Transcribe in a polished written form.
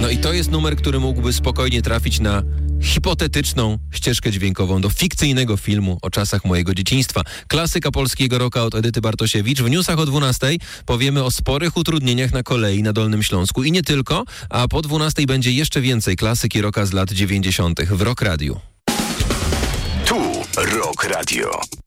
No i to jest numer, który mógłby spokojnie trafić na hipotetyczną ścieżkę dźwiękową do fikcyjnego filmu o czasach mojego dzieciństwa. Klasyka polskiego rocka od Edyty Bartosiewicz. W newsach o 12:00 powiemy o sporych utrudnieniach na kolei na Dolnym Śląsku i nie tylko, a po 12:00 będzie jeszcze więcej klasyki rocka z lat 90. w Rock Radio. Tu Rock Radio.